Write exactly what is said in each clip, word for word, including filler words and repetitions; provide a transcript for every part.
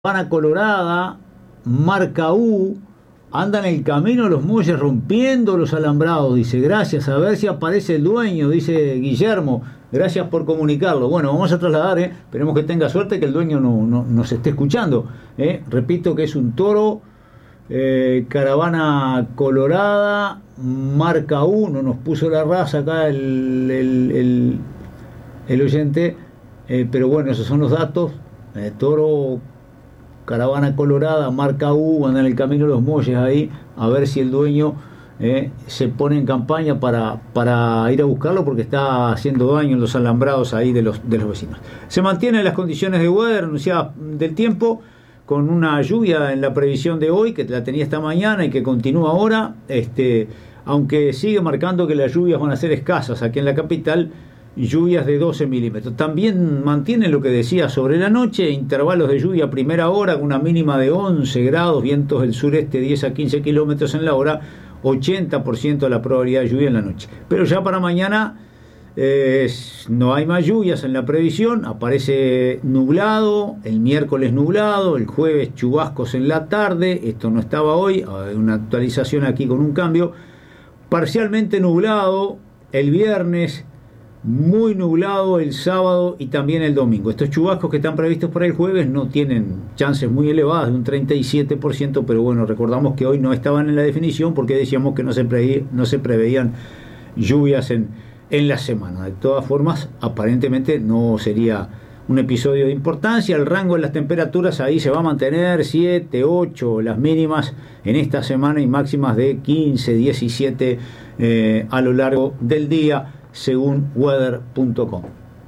Caravana Colorada, marca U, anda en el camino de los muelles rompiendo los alambrados, dice, gracias, a ver si aparece el dueño, dice Guillermo, gracias por comunicarlo. Bueno, vamos a trasladar, ¿eh? Esperemos que tenga suerte, que el dueño no, no, nos esté escuchando, ¿eh? Repito que es un toro, eh, Caravana Colorada, marca U, no nos puso la raza acá el, el, el, el oyente, eh, pero bueno, esos son los datos, eh, toro Caravana Colorada, marca U, anda en el camino de los muelles ahí, a ver si el dueño eh, se pone en campaña para, para ir a buscarlo, porque está haciendo daño en los alambrados ahí de los, de los vecinos. Se mantienen las condiciones de weather anunciadas del tiempo, con una lluvia en la previsión de hoy, que la tenía esta mañana y que continúa ahora, este, aunque sigue marcando que las lluvias van a ser escasas aquí en la capital, lluvias de doce milímetros. También mantiene lo que decía sobre la noche, intervalos de lluvia a primera hora con una mínima de once grados, vientos del sureste diez a quince kilómetros en la hora, ochenta por ciento de la probabilidad de lluvia en la noche. Pero ya para mañana eh, no hay más lluvias en la previsión, aparece nublado, el miércoles nublado, el jueves chubascos en la tarde, esto no estaba hoy, una actualización aquí con un cambio, parcialmente nublado el viernes, muy nublado el sábado y también el domingo. Estos chubascos que están previstos para el jueves no tienen chances muy elevadas, de un treinta y siete por ciento, pero bueno, recordamos que hoy no estaban en la definición porque decíamos que no se, preveía, no se preveían lluvias en, en la semana. De todas formas, aparentemente no sería un episodio de importancia. El rango de las temperaturas ahí se va a mantener siete, ocho, las mínimas en esta semana y máximas de quince, diecisiete eh, a lo largo del día, según weather punto com.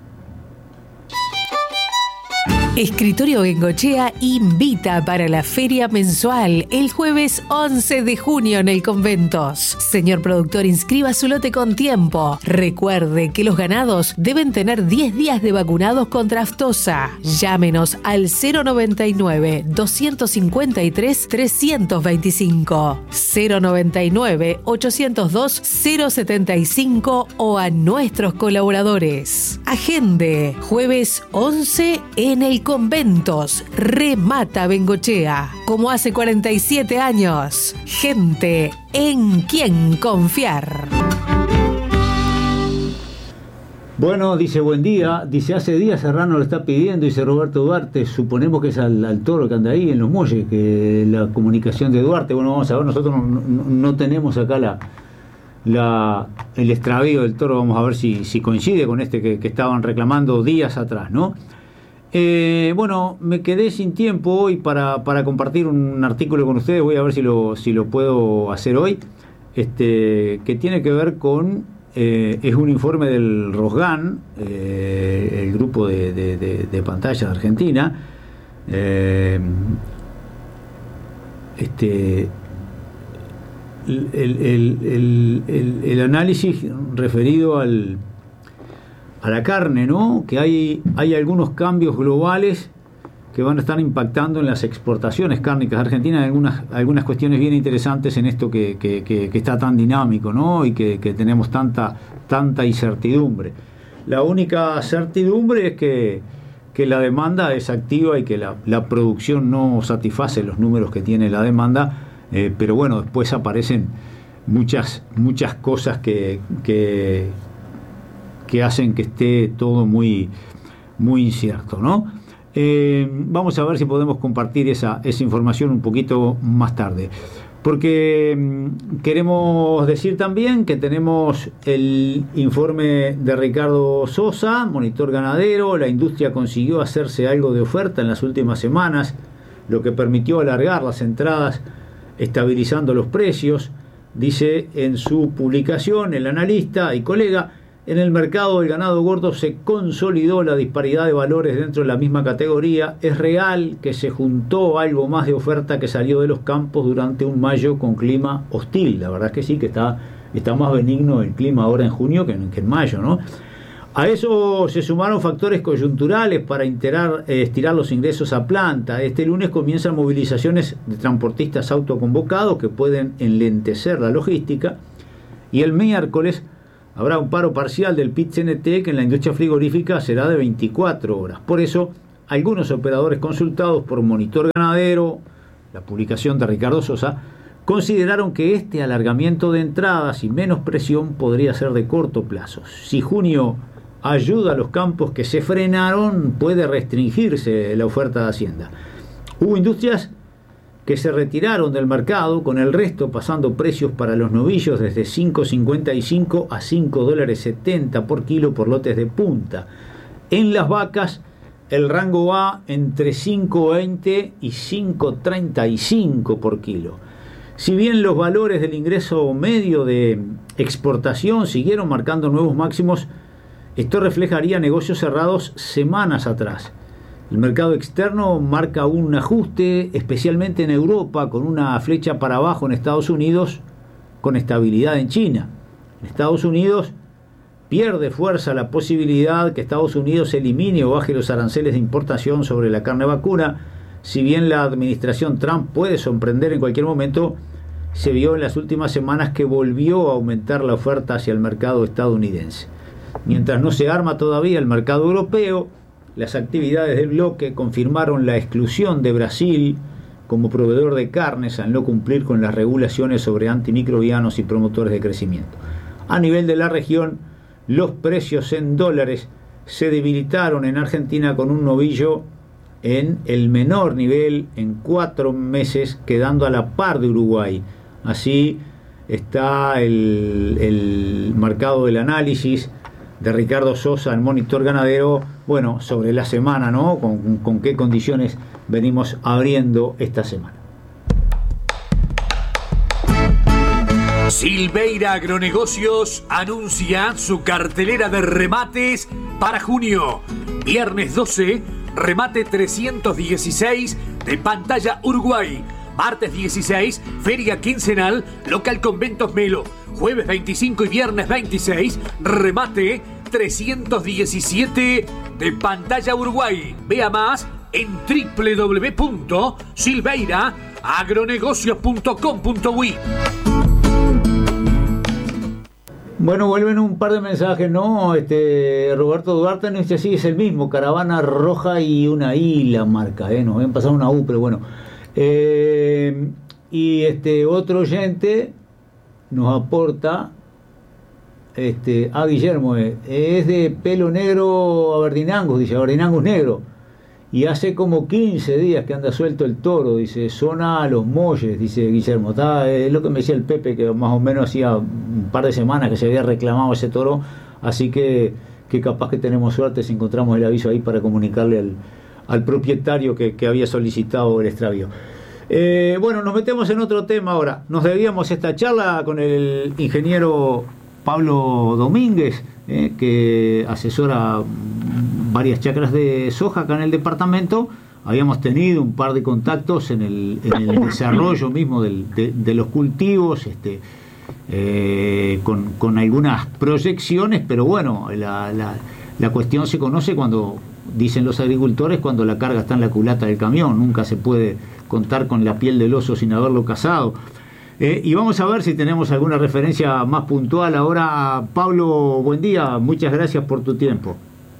Escritorio Bengochea invita para la feria mensual el jueves once de junio en el Conventos. Señor productor, inscriba su lote con tiempo. Recuerde que los ganados deben tener diez días de vacunados contra aftosa. Llámenos al cero noventa y nueve, doscientos cincuenta y tres, trescientos veinticinco, cero noventa y nueve, ochocientos dos, cero setenta y cinco o a nuestros colaboradores. Agende, jueves once en el Conventos, remata Bengochea, como hace cuarenta y siete años. Gente en quien confiar. Bueno, dice buen día, dice hace días Serrano lo está pidiendo, dice Roberto Duarte, suponemos que es al, al toro que anda ahí en los muelles, que la comunicación de Duarte, bueno, vamos a ver, nosotros no, no, no tenemos acá la, la el extravío del toro, vamos a ver si, si coincide con este que, que estaban reclamando días atrás, ¿no? Eh, bueno, me quedé sin tiempo hoy para, para compartir un artículo con ustedes, voy a ver si lo, si lo puedo hacer hoy, este, que tiene que ver con, eh, es un informe del Rosgan, eh, el grupo de, de, de, de pantalla de Argentina, eh, este, el, el, el, el, el análisis referido al a la carne, ¿no? Que hay, hay algunos cambios globales que van a estar impactando en las exportaciones cárnicas de Argentina, hay algunas, algunas cuestiones bien interesantes en esto que, que, que, que está tan dinámico, ¿no? Y que, que tenemos tanta, tanta incertidumbre. La única certidumbre es que, que la demanda es activa y que la, la producción no satisface los números que tiene la demanda, eh, pero bueno, después aparecen muchas, muchas cosas que... que que hacen que esté todo muy, muy incierto, ¿no? Eh, vamos a ver si podemos compartir esa, esa información un poquito más tarde, porque mm, queremos decir también que tenemos el informe de Ricardo Sosa, monitor ganadero. La industria consiguió hacerse algo de oferta en las últimas semanas, lo que permitió alargar las entradas, estabilizando los precios. Dice en su publicación el analista y colega: en el mercado del ganado gordo se consolidó la disparidad de valores dentro de la misma categoría. Es real que se juntó algo más de oferta que salió de los campos durante un mayo con clima hostil. La verdad es que sí, que está, está más benigno el clima ahora en junio que en, que en mayo, ¿no? A eso se sumaron factores coyunturales para estirar, eh, estirar los ingresos a planta. Este lunes comienzan movilizaciones de transportistas autoconvocados que pueden enlentecer la logística. Y el miércoles habrá un paro parcial del P I T C N T, que en la industria frigorífica será de veinticuatro horas. Por eso algunos operadores consultados por Monitor Ganadero, la publicación de Ricardo Sosa, consideraron que este alargamiento de entradas y menos presión podría ser de corto plazo. Si junio ayuda a los campos que se frenaron, puede restringirse la oferta de Hacienda. Hubo industrias que se retiraron del mercado, con el resto pasando precios para los novillos desde cinco cincuenta y cinco a cinco dólares setenta por kilo por lotes de punta. En las vacas, el rango va entre cinco veinte y cinco treinta y cinco por kilo. Si bien los valores del ingreso medio de exportación siguieron marcando nuevos máximos, esto reflejaría negocios cerrados semanas atrás. El mercado externo marca un ajuste, especialmente en Europa, con una flecha para abajo en Estados Unidos, con estabilidad en China. En Estados Unidos pierde fuerza la posibilidad que Estados Unidos elimine o baje los aranceles de importación sobre la carne vacuna. Si bien la administración Trump puede sorprender en cualquier momento, se vio en las últimas semanas que volvió a aumentar la oferta hacia el mercado estadounidense. Mientras no se arma todavía el mercado europeo, las actividades del bloque confirmaron la exclusión de Brasil como proveedor de carnes al no cumplir con las regulaciones sobre antimicrobianos y promotores de crecimiento. A nivel de la región, los precios en dólares se debilitaron en Argentina, con un novillo en el menor nivel en cuatro meses, quedando a la par de Uruguay. Así está el, el marcado del análisis de Ricardo Sosa en Monitor Ganadero, bueno, sobre la semana, ¿no? Con, con qué condiciones venimos abriendo esta semana. Silveira Agronegocios anuncia su cartelera de remates para junio. Viernes doce, remate trescientos dieciséis de Pantalla Uruguay. Martes dieciséis, feria quincenal, local Conventos Melo. Jueves veinticinco y viernes veintiséis, remate trescientos diecisiete de Pantalla Uruguay. Vea más en doble u doble u doble u punto silveira agronegocios punto com punto uy. Bueno, vuelven un par de mensajes, ¿no? Este Roberto Duarte nos dice así, es el mismo, Caravana Roja y una I la marca, ¿eh? Nos ven pasar una U, pero bueno. Eh, y este otro oyente nos aporta este a Guillermo, eh, es de pelo negro Aberdeen-Angus, dice Aberdeen-Angus negro, y hace como quince días que anda suelto el toro, dice, zona Los Molles, dice Guillermo. Está, es lo que me decía el Pepe, que más o menos hacía un par de semanas que se había reclamado ese toro, así que, que capaz que tenemos suerte si encontramos el aviso ahí para comunicarle al, al propietario que, que había solicitado el extravío. Eh, bueno, nos metemos en otro tema ahora. Nos debíamos esta charla con el ingeniero Pablo Domínguez, eh, que asesora varias chacras de soja acá en el departamento. Habíamos tenido un par de contactos en el, en el desarrollo mismo del, de, de los cultivos, este, eh, con, con algunas proyecciones, pero bueno, la, la, la cuestión se conoce cuando, dicen los agricultores, cuando la carga está en la culata del camión. Nunca se puede contar con la piel del oso sin haberlo cazado. Eh, y vamos a ver si tenemos alguna referencia más puntual. Ahora, Pablo, buen día, muchas gracias por tu tiempo.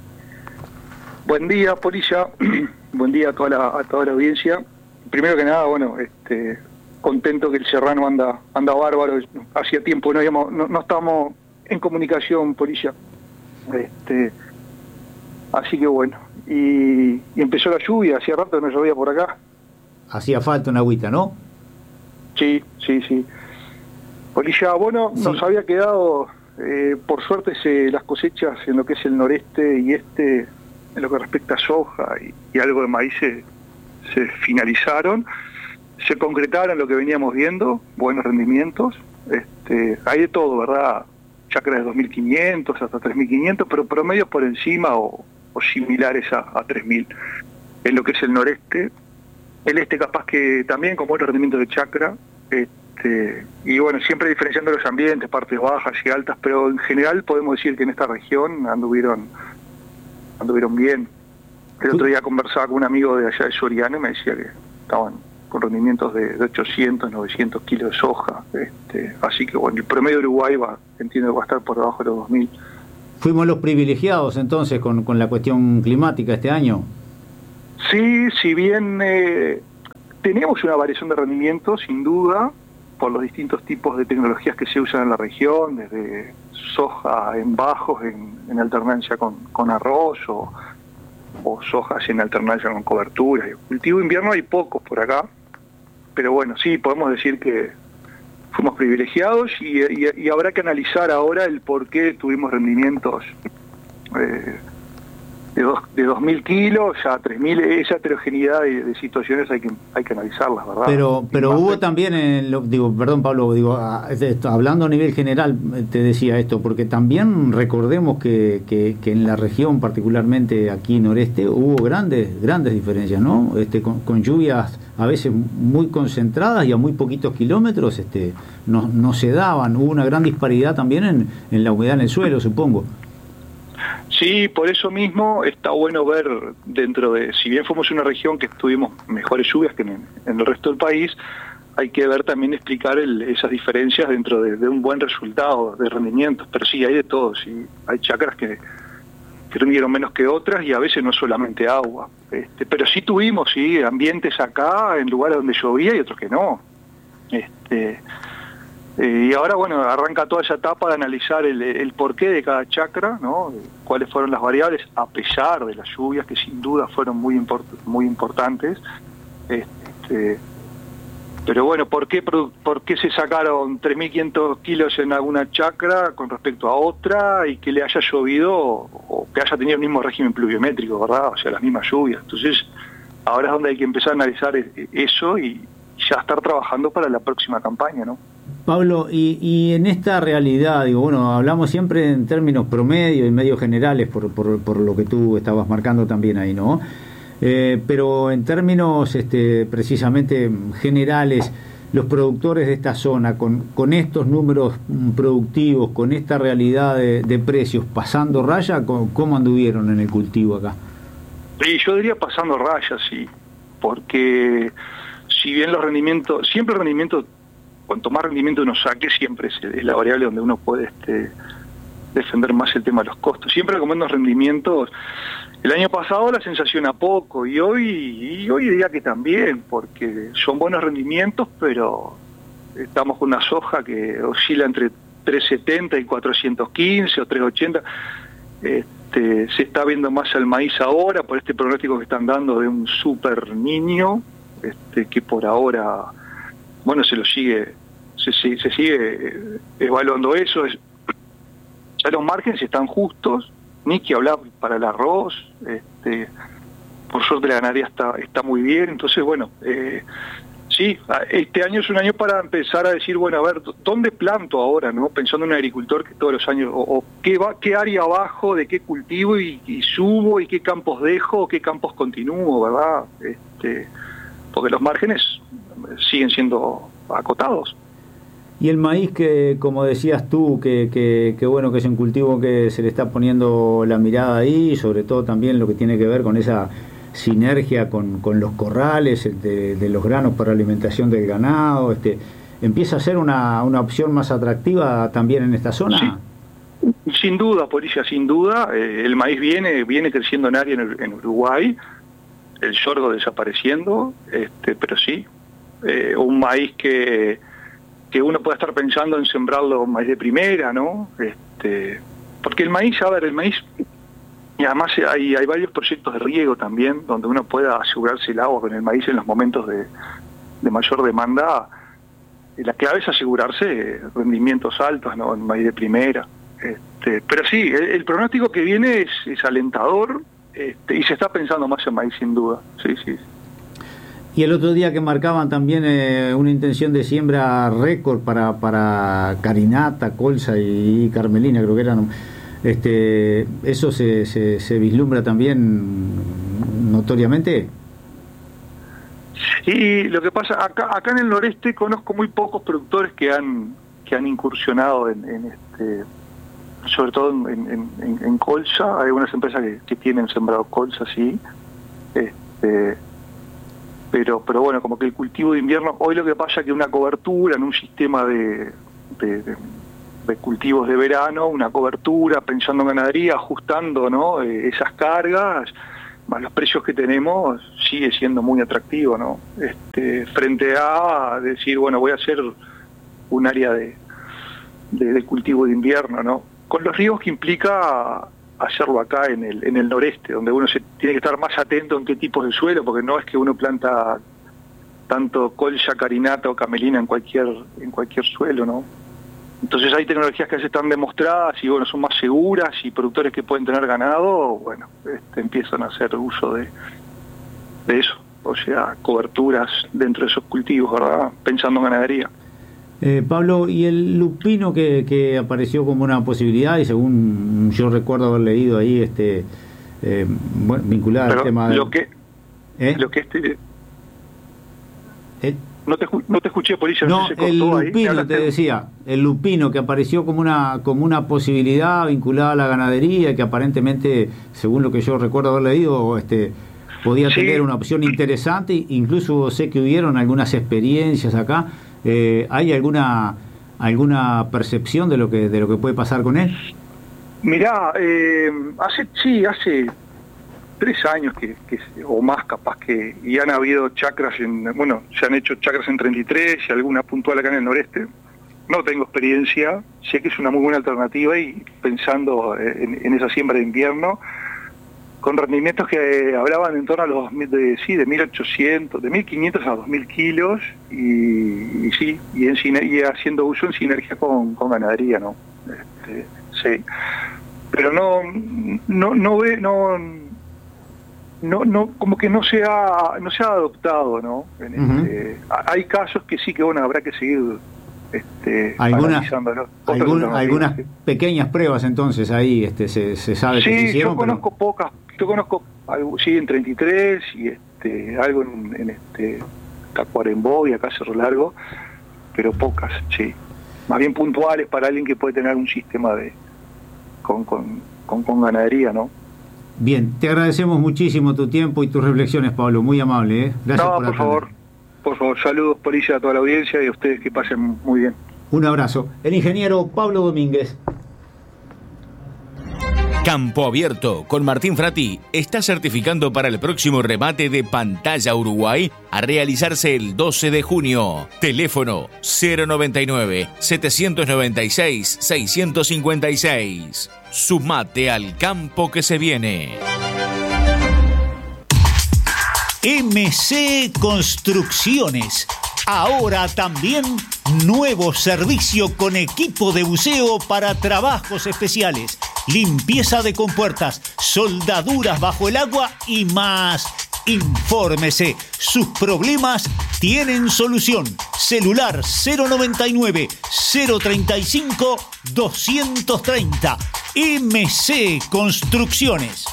Buen día, Polilla. Buen día a toda la, a toda la audiencia. Primero que nada, bueno, este, contento que el serrano anda anda bárbaro. Hacía tiempo no habíamos, no, no estábamos en comunicación, Polilla. Este, así que bueno, y, y empezó la lluvia, hacía rato que no llovía por acá. Hacía falta una agüita, ¿no? Sí, sí, sí. Polilla, bueno, sí. Nos había quedado, eh, por suerte, se, las cosechas en lo que es el noreste y este, en lo que respecta a soja y, y algo de maíz, se, se finalizaron, se concretaron lo que veníamos viendo, buenos rendimientos. Este, hay de todo, ¿verdad? Chacras de dos mil quinientos hasta tres mil quinientos, pero promedios por encima o, o similares a, a tres mil en lo que es el noreste. El este capaz que también con buenos rendimientos de chacra, este, y bueno, siempre diferenciando los ambientes, partes bajas y altas, pero en general podemos decir que en esta región anduvieron anduvieron bien. El otro día conversaba con un amigo de allá de Soriano y me decía que estaban con rendimientos de, de ochocientos, novecientos kilos de soja, este, así que bueno, el promedio de Uruguay va, entiendo que va a estar por debajo de los dos mil. ¿Fuimos los privilegiados entonces con, con la cuestión climática este año? Sí, si bien eh, tenemos una variación de rendimiento, sin duda, por los distintos tipos de tecnologías que se usan en la región, desde soja en bajos, en, en alternancia con, con arroz, o, o sojas en alternancia con cobertura. Cultivo invierno hay pocos por acá, pero bueno, sí, podemos decir que fuimos privilegiados y, y, y habrá que analizar ahora el por qué tuvimos rendimientos eh, de, dos, de dos mil kilos a tres mil. Esa heterogeneidad de, de situaciones hay que hay que analizarlas, ¿verdad? Pero pero hubo también, en lo, digo, perdón Pablo, digo, a, esto, hablando a nivel general, te decía esto, porque también recordemos que, que, que en la región, particularmente aquí noreste, hubo grandes grandes diferencias, ¿no? Este, con, con lluvias a veces muy concentradas y a muy poquitos kilómetros, este, no, no se daban, hubo una gran disparidad también en, en la humedad en el suelo, supongo. Sí, por eso mismo está bueno ver dentro de, si bien fuimos una región que tuvimos mejores lluvias que en, en el resto del país, hay que ver también explicar el, esas diferencias dentro de, de un buen resultado de rendimientos. Pero sí, hay de todo, sí, hay chacras que, que rindieron menos que otras y a veces no solamente agua. Este, pero sí tuvimos, sí, ambientes acá en lugares donde llovía y otros que no. Este, Eh, y ahora, bueno, arranca toda esa etapa de analizar el, el porqué de cada chacra, ¿no? Cuáles fueron las variables, a pesar de las lluvias, que sin duda fueron muy import muy importantes. Este, pero bueno, ¿por qué, por qué se sacaron tres mil quinientos kilos en alguna chacra con respecto a otra y que le haya llovido o que haya tenido el mismo régimen pluviométrico, ¿verdad? O sea, las mismas lluvias. Entonces, ahora es donde hay que empezar a analizar eso y ya estar trabajando para la próxima campaña, ¿no? Pablo, y, y en esta realidad, digo, bueno, hablamos siempre en términos promedio y medios generales, por, por, por lo que tú estabas marcando también ahí, ¿no? Eh, pero en términos este, precisamente generales, los productores de esta zona, con, con estos números productivos, con esta realidad de, de precios, pasando raya, ¿cómo anduvieron en el cultivo acá? Sí, yo diría pasando raya, sí, porque si bien los rendimientos, siempre el rendimiento, cuanto más rendimiento uno saque, siempre es, es la variable donde uno puede este, defender más el tema de los costos. Siempre con menos rendimientos. El año pasado la sensación a poco, y hoy y hoy diría que también, porque son buenos rendimientos, pero estamos con una soja que oscila entre trescientos setenta y cuatrocientos quince o trescientos ochenta. Este, se está viendo más al maíz ahora por este pronóstico que están dando de un super niño, este, que por ahora, bueno, se lo sigue, se, se, se sigue evaluando eso. Es, ya los márgenes están justos, ni que hablar para el arroz, este, por suerte la ganadería está, está muy bien, entonces bueno, eh, sí, este año es un año para empezar a decir, bueno, a ver, ¿dónde planto ahora, no? Pensando en un agricultor que todos los años, o, o qué va, qué área bajo, de qué cultivo y, y subo, y qué campos dejo, o qué campos continúo, ¿verdad? Este, porque los márgenes siguen siendo acotados. Y el maíz, que como decías tú, que, que, que bueno, que es un cultivo que se le está poniendo la mirada ahí, sobre todo también lo que tiene que ver con esa sinergia con, con los corrales de, de los granos para alimentación del ganado, este, ¿empieza a ser una, una opción más atractiva también en esta zona? Sí, sin duda, Polilla, sin duda. Eh, el maíz viene viene creciendo en área en, en Uruguay, el sorgo desapareciendo, este, pero sí, eh, un maíz que que uno puede estar pensando en sembrarlo maíz de primera, ¿no? Este, porque el maíz, a ver, el maíz, y además hay, hay varios proyectos de riego también, donde uno pueda asegurarse el agua con el maíz en los momentos de, de mayor demanda. La clave es asegurarse rendimientos altos, ¿no? En maíz de primera. Este, pero sí, el, el pronóstico que viene es, es alentador, este, y se está pensando más en maíz sin duda, sí, sí. Y el otro día que marcaban también eh, una intención de siembra récord para para Carinata, Colza y, y Carmelina, creo que eran. Este, ¿Eso se, se, se vislumbra también notoriamente? Sí, lo que pasa, acá acá en el noreste conozco muy pocos productores que han que han incursionado en, en este, sobre todo en, en, en, en colza. Hay algunas empresas que, que tienen sembrado colza, sí. Este, Pero, pero bueno, como que el cultivo de invierno, hoy lo que pasa es que una cobertura en un sistema de, de, de, de cultivos de verano, una cobertura pensando en ganadería, ajustando, ¿no? Eh, esas cargas, más los precios que tenemos, sigue siendo muy atractivo, ¿no? Este, frente a decir, bueno, voy a hacer un área de, de, de cultivo de invierno, ¿no? Con los riesgos que implica hacerlo acá en el, en el noreste, donde uno se tiene que estar más atento en qué tipos de suelo, porque no es que uno planta tanto colcha, carinata o camelina en cualquier, en cualquier suelo, ¿no? Entonces hay tecnologías que ya están demostradas y bueno, son más seguras, y productores que pueden tener ganado, bueno, este, empiezan a hacer uso de, de eso, o sea, coberturas dentro de esos cultivos, ¿verdad? Pensando en ganadería. Eh, Pablo, y el lupino que, que apareció como una posibilidad, y según yo recuerdo haber leído ahí, este eh, bueno, vinculada Pero al tema de... Lo que, ¿Eh? lo que este... ¿Eh? No te, no te escuché, por eso no, se cortó el ahí. lupino, te decía, el lupino que apareció como una como una posibilidad vinculada a la ganadería, que aparentemente, según lo que yo recuerdo haber leído, este podía sí. tener una opción interesante. Incluso sé que hubieron algunas experiencias acá. Eh, ¿Hay alguna alguna percepción de lo que de lo que puede pasar con él? Mirá, eh, hace sí, hace tres años que, que o más capaz que, y han habido chacras en, bueno, se han hecho chacras en treinta y tres y alguna puntual acá en el noreste. No tengo experiencia, sé que es una muy buena alternativa, y pensando en, en esa siembra de invierno, con rendimientos que hablaban en torno a los de, sí, de mil ochocientos, de mil quinientos a dos mil kilos, y, y sí, y, en, y haciendo uso en sinergia con, con ganadería, ¿no? Este, sí. Pero no, no, no ve, no, no, no, como que no se ha, no se ha adoptado, ¿no? En Uh-huh. este, hay casos que sí que, bueno, habrá que seguir este, algunas analizándolo. algún, algunas sí. pequeñas pruebas entonces ahí este se, se sabe sí, que se hicieron. Yo conozco pero... pocas, yo conozco algo, sí, en treinta y tres y este algo en, en este Tacuarembó y acá Cerro Largo, pero pocas, sí. Más bien puntuales para alguien que puede tener un sistema de con, con, con, con ganadería, ¿no? Bien, te agradecemos muchísimo tu tiempo y tus reflexiones, Pablo, muy amable, ¿eh? Gracias no, por, por favor, por favor, saludos por ella a toda la audiencia y a ustedes, que pasen muy bien. Un abrazo. El ingeniero Pablo Domínguez. Campo Abierto con Martín Frati está certificando para el próximo remate de Pantalla Uruguay a realizarse el doce de junio. Teléfono cero noventa y nueve, setecientos noventa y seis, seiscientos cincuenta y seis. Sumate al campo que se viene. M C Construcciones. Ahora también nuevo servicio con equipo de buceo para trabajos especiales, limpieza de compuertas, soldaduras bajo el agua y más. Infórmese, sus problemas tienen solución. Celular cero noventa y nueve, cero treinta y cinco, doscientos treinta. M C Construcciones.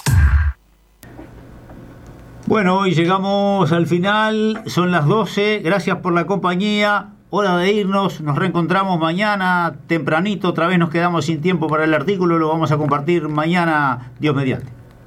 Bueno, hoy llegamos al final, son las doce, gracias por la compañía, hora de irnos, nos reencontramos mañana tempranito, otra vez nos quedamos sin tiempo para el artículo, lo vamos a compartir mañana, Dios mediante.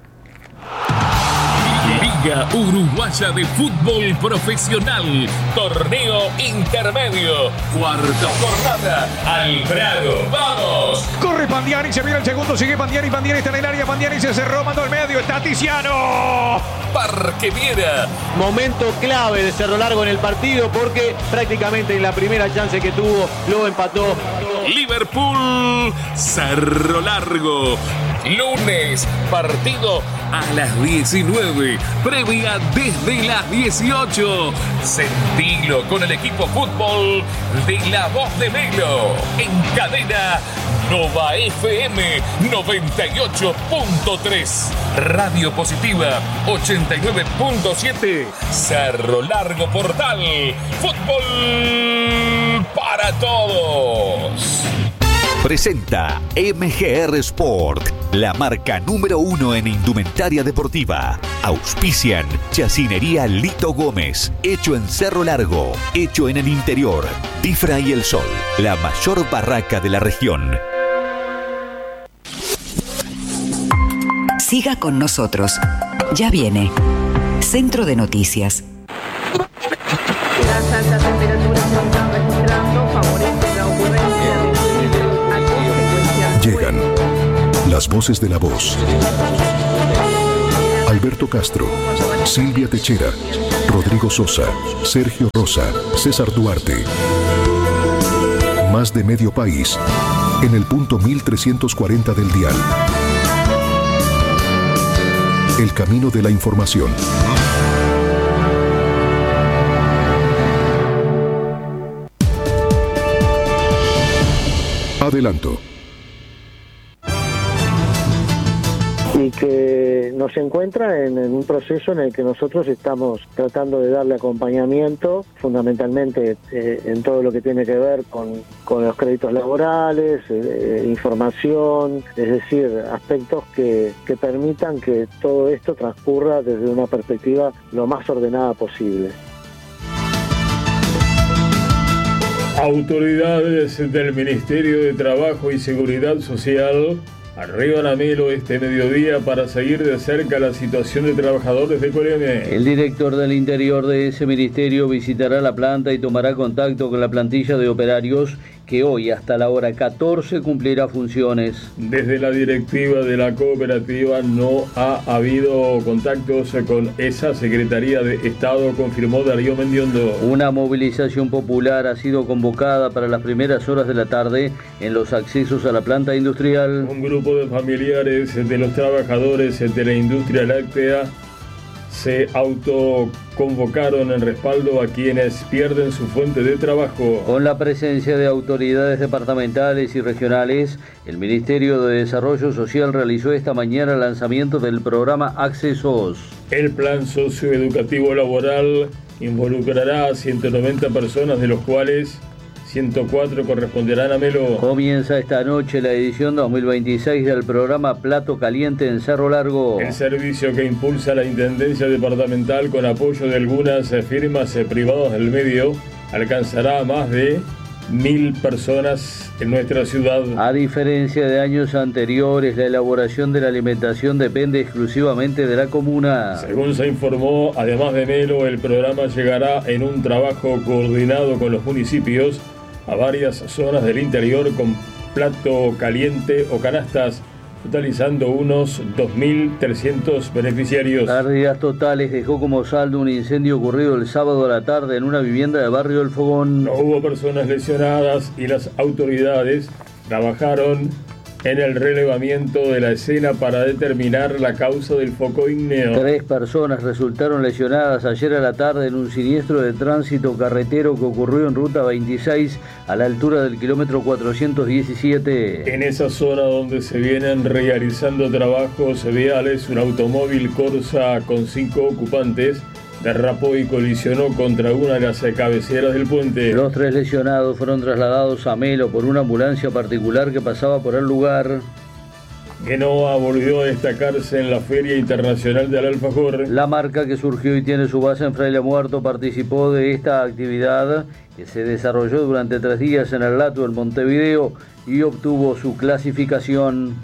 Liga Uruguaya de Fútbol Profesional, Torneo Intermedio, cuarta jornada, Albrado, ¡vamos! Corre Pandiani, se viene el segundo, sigue Pandiani, Pandiani está en el área, Pandiani se cerró, mandó al medio, está Tiziano. Parque Viera. Momento clave de Cerro Largo en el partido, porque prácticamente en la primera chance que tuvo lo empató. Liverpool, Cerro Largo. Lunes, partido a las diecinueve, previa desde las dieciocho. Sentilo con el equipo fútbol de La Voz de Melo. En cadena Nova F M noventa y ocho punto tres. Radio Positiva ochenta y nueve punto siete. Cerro Largo Portal. Fútbol para todos. Presenta M G R Sport, la marca número uno en indumentaria deportiva. Auspician Chacinería Lito Gómez, hecho en Cerro Largo, hecho en el interior. Tifra y El Sol, la mayor barraca de la región. Siga con nosotros. Ya viene Centro de Noticias. Las altas temperaturas se están registrando, favorecen la ocurrencia de incendios a consecuencia. Llegan las voces de la voz al Alberto Castro, Silvia Techera, Rodrigo Sosa, Sergio Rosa, César Duarte. Más de medio país en el punto mil trescientos cuarenta del dial. El camino de la información. Adelanto. Y que nos encuentra en, en un proceso en el que nosotros estamos tratando de darle acompañamiento, fundamentalmente eh, en todo lo que tiene que ver con, con los créditos laborales, eh, información, es decir, aspectos que, que permitan que todo esto transcurra desde una perspectiva lo más ordenada posible. Autoridades del Ministerio de Trabajo y Seguridad Social arriban a Melo este mediodía para seguir de cerca la situación de trabajadores de Coreme. El director del Interior de ese ministerio visitará la planta y tomará contacto con la plantilla de operarios que hoy hasta la hora catorce cumplirá funciones. Desde la directiva de la cooperativa no ha habido contactos con esa Secretaría de Estado, confirmó Darío Mendiondo. Una movilización popular ha sido convocada para las primeras horas de la tarde en los accesos a la planta industrial. Un grupo de familiares de los trabajadores de la industria láctea se autoconvocaron en respaldo a quienes pierden su fuente de trabajo. Con la presencia de autoridades departamentales y regionales, el Ministerio de Desarrollo Social realizó esta mañana el lanzamiento del programa Accesos. El plan socioeducativo laboral involucrará a ciento noventa personas, de los cuales ciento cuatro corresponderán a Melo. Comienza esta noche la edición dos mil veintiséis del programa Plato Caliente en Cerro Largo. El servicio que impulsa la Intendencia Departamental con apoyo de algunas firmas privadas del medio alcanzará a más de mil personas en nuestra ciudad. A diferencia de años anteriores, la elaboración de la alimentación depende exclusivamente de la comuna. Según se informó, además de Melo, el programa llegará en un trabajo coordinado con los municipios a varias zonas del interior con plato caliente o canastas, totalizando unos dos mil trescientos beneficiarios. Pérdidas totales dejó como saldo un incendio ocurrido el sábado a la tarde en una vivienda de Barrio El Fogón. No hubo personas lesionadas y las autoridades trabajaron en el relevamiento de la escena para determinar la causa del foco ígneo. Tres personas resultaron lesionadas ayer a la tarde en un siniestro de tránsito carretero que ocurrió en Ruta veintiséis a la altura del kilómetro cuatrocientos diecisiete. En esa zona donde se vienen realizando trabajos viales, un automóvil Corsa con cinco ocupantes derrapó y colisionó contra una de las cabeceras del puente. Los tres lesionados fueron trasladados a Melo por una ambulancia particular que pasaba por el lugar. Genoa volvió a destacarse en la Feria Internacional del Alfajor. La marca, que surgió y tiene su base en Fraile Muerto, participó de esta actividad que se desarrolló durante tres días en el Lato, en Montevideo, y obtuvo su clasificación.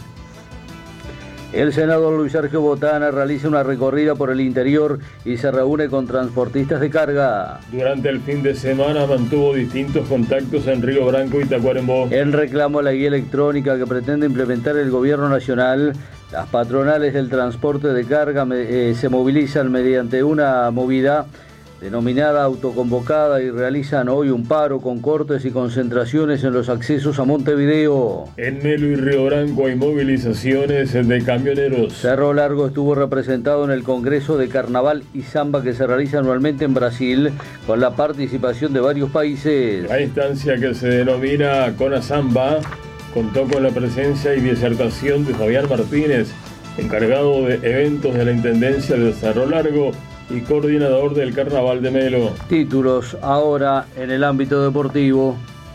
El senador Luis Sergio Botana realiza una recorrida por el interior y se reúne con transportistas de carga. Durante el fin de semana mantuvo distintos contactos en Río Branco y Tacuarembó. En reclamo a la guía electrónica que pretende implementar el gobierno nacional, las patronales del transporte de carga eh, se movilizan mediante una movida denominada autoconvocada y realizan hoy un paro con cortes y concentraciones en los accesos a Montevideo. En Melo y Río Branco hay movilizaciones de camioneros. Cerro Largo estuvo representado en el Congreso de Carnaval y Samba que se realiza anualmente en Brasil con la participación de varios países. La instancia, que se denomina CONASAMBA, contó con la presencia y disertación de Fabián Martínez, encargado de eventos de la Intendencia de Cerro Largo y coordinador del Carnaval de Melo. Títulos ahora en el ámbito deportivo.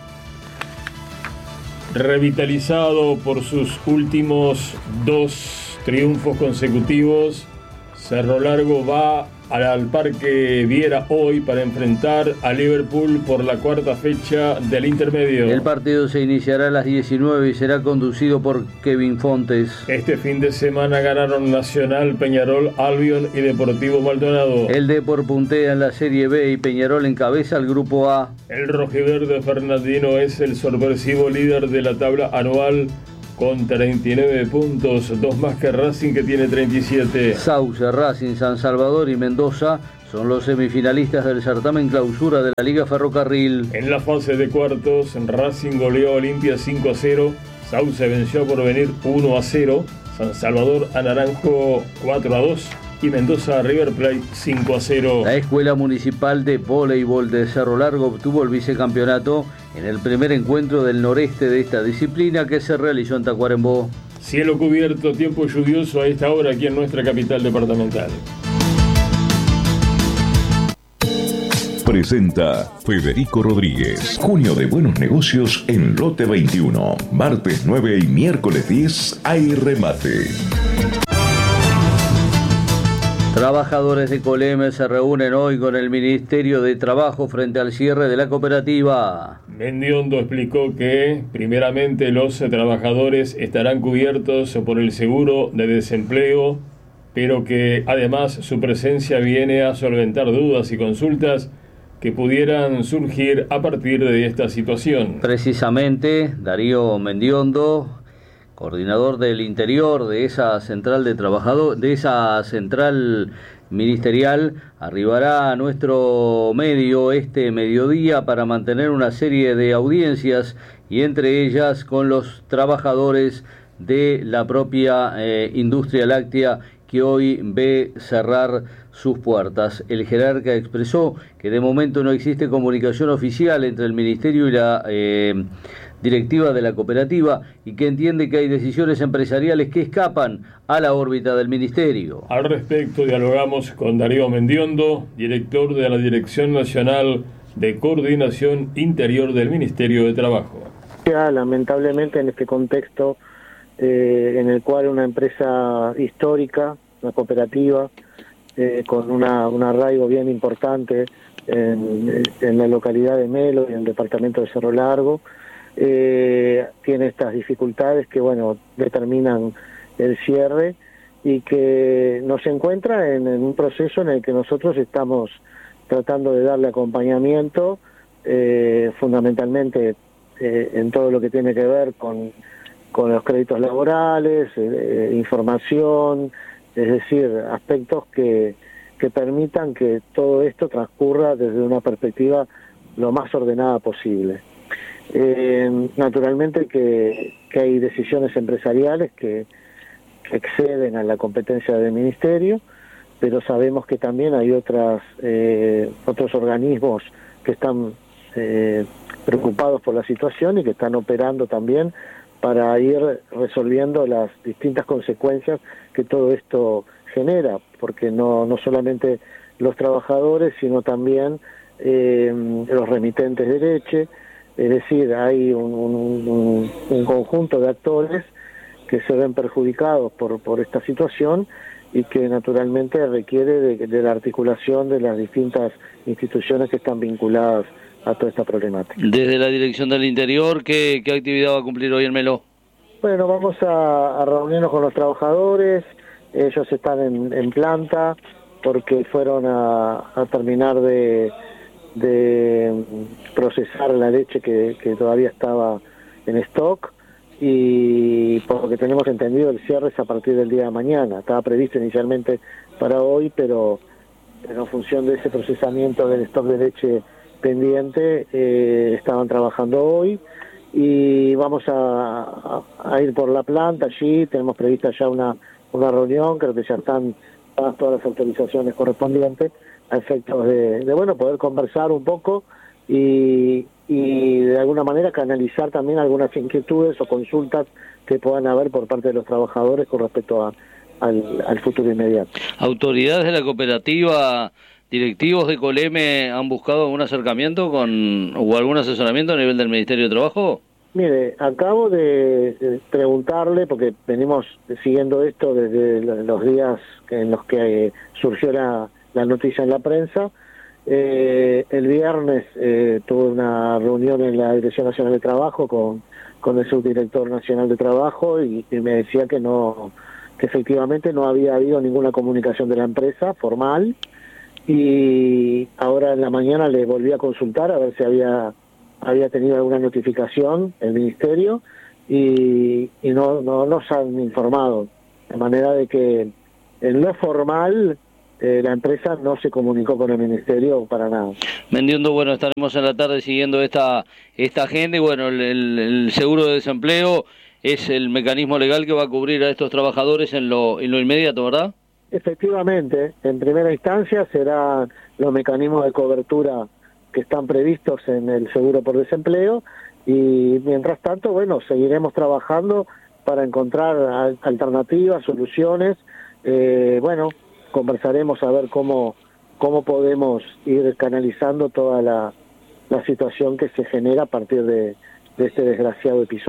Revitalizado por sus últimos dos triunfos consecutivos, Cerro Largo va al Parque Viera hoy para enfrentar a Liverpool por la cuarta fecha del intermedio. El partido se iniciará a las diecinueve y será conducido por Kevin Fontes. Este fin de semana ganaron Nacional, Peñarol, Albion y Deportivo Maldonado. El Depor puntea en la Serie B y Peñarol encabeza el Grupo A. El rojiverde fernandino es el sorpresivo líder de la tabla anual con treinta y nueve puntos, dos más que Racing, que tiene treinta y siete. Sauce, Racing, San Salvador y Mendoza son los semifinalistas del certamen clausura de la Liga Ferrocarril. En la fase de cuartos, Racing goleó a Olimpia cinco a cero, Sauce venció a Porvenir uno a cero, San Salvador a Naranjo cuatro a dos y Mendoza a River Plate cinco a cero. La Escuela Municipal de Voleibol de Cerro Largo obtuvo el vicecampeonato en el primer encuentro del noreste de esta disciplina, que se realizó en Tacuarembó. Cielo cubierto, tiempo lluvioso a esta hora aquí en nuestra capital departamental. Presenta Federico Rodríguez. Junio de buenos negocios en Lote veintiuno. Martes nueve y miércoles diez hay remate. Trabajadores de Coleme se reúnen hoy con el Ministerio de Trabajo frente al cierre de la cooperativa. Mendiondo explicó que, primeramente, los trabajadores estarán cubiertos por el seguro de desempleo, pero que además su presencia viene a solventar dudas y consultas que pudieran surgir a partir de esta situación. Precisamente, Darío Mendiondo, coordinador del interior de esa central de trabajadores, de esa central ministerial, arribará a nuestro medio este mediodía para mantener una serie de audiencias, y entre ellas con los trabajadores de la propia eh, industria láctea, que hoy ve cerrar sus puertas. El jerarca expresó que de momento no existe comunicación oficial entre el ministerio y la eh, directiva de la cooperativa, y que entiende que hay decisiones empresariales que escapan a la órbita del ministerio. Al respecto dialogamos con Darío Mendiondo, director de la Dirección Nacional de Coordinación Interior del Ministerio de Trabajo. Ya, lamentablemente, en este contexto eh, en el cual una empresa histórica, una cooperativa, eh, con una, un arraigo bien importante en, en la localidad de Melo y en el departamento de Cerro Largo, eh, tiene estas dificultades que, bueno, determinan el cierre, y que nos encuentra en, en un proceso en el que nosotros estamos tratando de darle acompañamiento, eh, fundamentalmente eh, en todo lo que tiene que ver con, con los créditos laborales, eh, información, es decir, aspectos que, que permitan que todo esto transcurra desde una perspectiva lo más ordenada posible. Eh, naturalmente que, que hay decisiones empresariales que, que exceden a la competencia del ministerio, pero sabemos que también hay otras eh, otros organismos que están eh, preocupados por la situación y que están operando también para ir resolviendo las distintas consecuencias que todo esto genera, porque no, no solamente los trabajadores, sino también eh, los remitentes de leche. Es decir, hay un, un, un conjunto de actores que se ven perjudicados por, por esta situación, y que naturalmente requiere de, de la articulación de las distintas instituciones que están vinculadas a toda esta problemática. Desde la Dirección del Interior, ¿qué, qué actividad va a cumplir hoy en Melo? Bueno, vamos a, a reunirnos con los trabajadores. Ellos están en, en planta porque fueron a, a terminar de, de procesar la leche que, que todavía estaba en stock, y por lo que tenemos entendido el cierre es a partir del día de mañana. Estaba previsto inicialmente para hoy, pero, pero en función de ese procesamiento del stock de leche pendiente, eh, estaban trabajando hoy, y vamos a, a, a ir por la planta. Allí tenemos prevista ya una, una reunión, creo que ya están dadas todas las autorizaciones correspondientes a efectos de, de bueno, poder conversar un poco y, y de alguna manera canalizar también algunas inquietudes o consultas que puedan haber por parte de los trabajadores con respecto a, al, al futuro inmediato. ¿Autoridades de la cooperativa, directivos de Coleme, han buscado algún acercamiento con o algún asesoramiento a nivel del Ministerio de Trabajo? Mire, acabo de, de preguntarle, porque venimos siguiendo esto desde los días en los que surgió la, la noticia en la prensa. Eh, el viernes eh, tuve una reunión en la Dirección Nacional de Trabajo con, con el Subdirector Nacional de Trabajo, y, y me decía que no, que efectivamente no había habido ninguna comunicación de la empresa formal, y ahora en la mañana le volví a consultar a ver si había, había tenido alguna notificación el Ministerio, y, y no, no nos han informado, de manera de que en lo formal eh, la empresa no se comunicó con el ministerio para nada. Mendiondo, bueno, estaremos en la tarde siguiendo esta esta agenda y bueno, el, el, el seguro de desempleo es el mecanismo legal que va a cubrir a estos trabajadores en lo, en lo inmediato, ¿verdad? Efectivamente, en primera instancia serán los mecanismos de cobertura que están previstos en el seguro por desempleo y mientras tanto, bueno, seguiremos trabajando para encontrar al- alternativas, soluciones, eh, bueno, conversaremos a ver cómo, cómo podemos ir canalizando toda la, la situación que se genera a partir de, de este desgraciado episodio.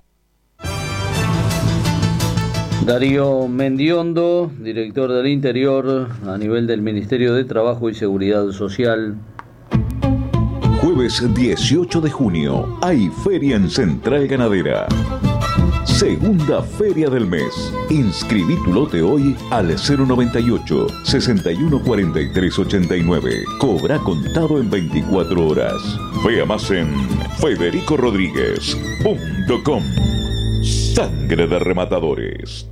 Darío Mendiondo, director del Interior a nivel del Ministerio de Trabajo y Seguridad Social. Jueves dieciocho de junio hay feria en Central Ganadera. Segunda feria del mes. Inscribí tu lote hoy al cero noventa y ocho, sesenta y uno cuarenta y tres ochenta y nueve. Cobra contado en veinticuatro horas. Vea más en federico rodríguez punto com. Sangre de rematadores.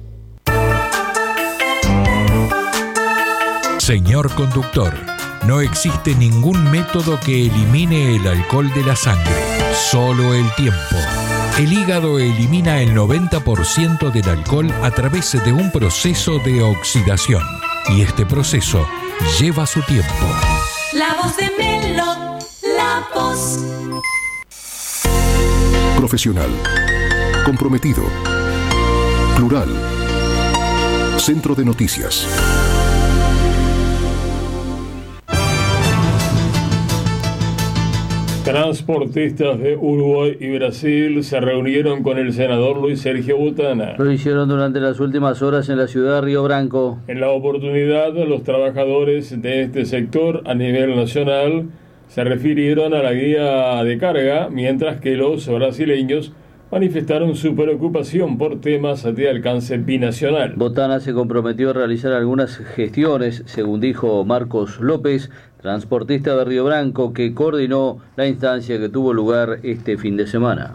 Señor conductor, no existe ningún método que elimine el alcohol de la sangre, solo el tiempo. El hígado elimina el noventa por ciento del alcohol a través de un proceso de oxidación, y este proceso lleva su tiempo. La voz de Melo, la voz. Profesional, comprometido, plural, Centro de Noticias. Transportistas de Uruguay y Brasil se reunieron con el senador Luis Sergio Botana. Lo hicieron durante las últimas horas en la ciudad de Río Branco. En la oportunidad, los trabajadores de este sector a nivel nacional se refirieron a la guía de carga, mientras que los brasileños manifestaron su preocupación por temas de alcance binacional. Botana se comprometió a realizar algunas gestiones, según dijo Marcos López, transportista de Río Branco, que coordinó la instancia que tuvo lugar este fin de semana.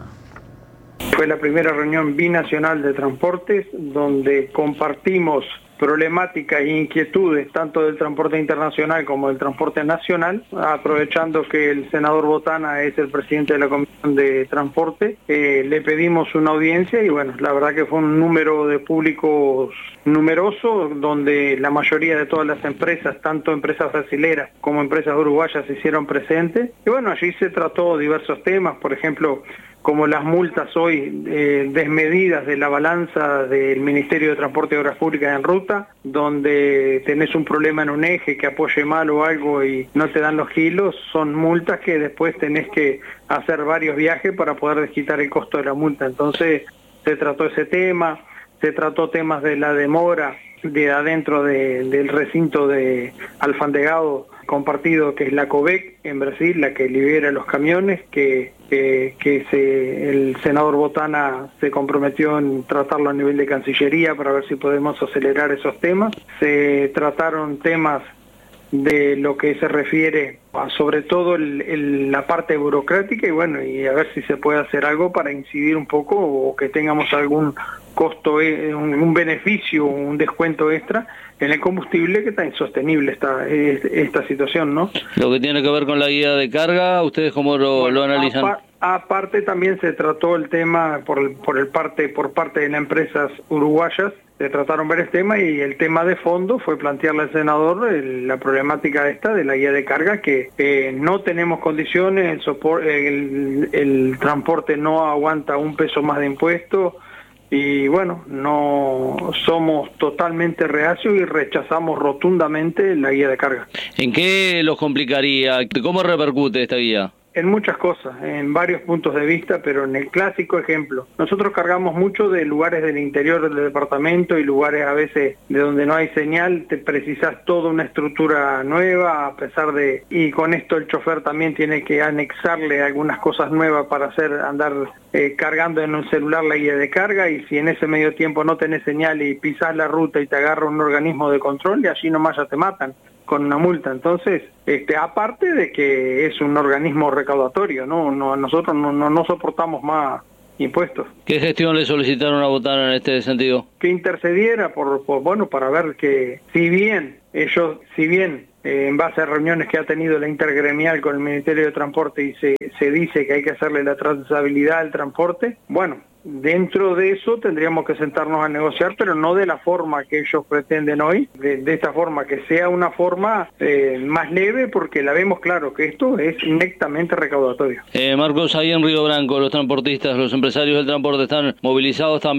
Fue la primera reunión binacional de transportes donde compartimos problemáticas e inquietudes tanto del transporte internacional como del transporte nacional, aprovechando que el senador Botana es el presidente de la Comisión de Transporte, eh, le pedimos una audiencia y bueno, la verdad que fue un número de públicos numeroso, donde la mayoría de todas las empresas, tanto empresas brasileras como empresas uruguayas, se hicieron presentes. Y bueno, allí se trató diversos temas, por ejemplo, como las multas hoy eh, desmedidas de la balanza del Ministerio de Transporte y Obras Públicas en ruta, donde tenés un problema en un eje que apoye mal o algo y no te dan los kilos, son multas que después tenés que hacer varios viajes para poder desquitar el costo de la multa. Entonces se trató ese tema, se trató temas de la demora de adentro de, del recinto de Alfandegado compartido, que es la COVEC en Brasil, la que libera los camiones, que, que, que se, el senador Botana se comprometió en tratarlo a nivel de Cancillería para ver si podemos acelerar esos temas. Se trataron temas de lo que se refiere a sobre todo el, el, la parte burocrática y bueno, y a ver si se puede hacer algo para incidir un poco o que tengamos algún costo, un, un beneficio, un descuento extra en el combustible, que está insostenible esta, esta situación, ¿no? Lo que tiene que ver con la guía de carga, ¿ustedes cómo lo, bueno, lo analizan? Apar, aparte también se trató el tema por el, por el parte por parte de las empresas uruguayas, se trataron varios temas y el tema de fondo fue plantearle al senador el, la problemática esta de la guía de carga, que eh, no tenemos condiciones, el, sopor, el, el transporte no aguanta un peso más de impuesto. Y bueno, no somos totalmente reacios y rechazamos rotundamente la guía de carga. ¿En qué los complicaría? ¿Cómo repercute esta guía? En muchas cosas, en varios puntos de vista, pero en el clásico ejemplo, nosotros cargamos mucho de lugares del interior del departamento y lugares a veces de donde no hay señal, te precisas toda una estructura nueva, a pesar de, y con esto el chofer también tiene que anexarle algunas cosas nuevas para hacer andar eh, cargando en un celular la guía de carga, y si en ese medio tiempo no tenés señal y pisás la ruta y te agarra un organismo de control, y allí nomás ya te matan con una multa. Entonces, este, aparte de que es un organismo recaudatorio, no, no nosotros no, no, no soportamos más impuestos. ¿Qué gestión le solicitaron a Botana en este sentido? Que intercediera por, por bueno, para ver que si bien ellos, si bien eh, en base a reuniones que ha tenido la intergremial con el Ministerio de Transporte y se, se dice que hay que hacerle la trazabilidad al transporte, bueno, dentro de eso tendríamos que sentarnos a negociar, pero no de la forma que ellos pretenden hoy, de, de esta forma, que sea una forma eh, más leve, porque la vemos claro que esto es netamente recaudatorio. Eh, Marcos, ahí en Río Branco los transportistas, los empresarios del transporte están movilizados también.